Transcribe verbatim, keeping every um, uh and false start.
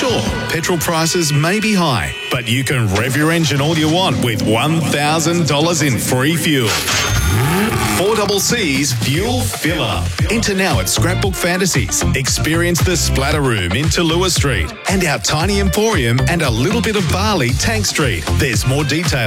Sure, petrol prices may be high, but you can rev your engine all you want with one thousand dollars in free fuel. four C C's Fuel Filler. Enter now at Scrapbook Fantasies. Experience the Splatter Room in Tallulah Street and our tiny emporium and a little bit of Bali, Tank Street. There's more details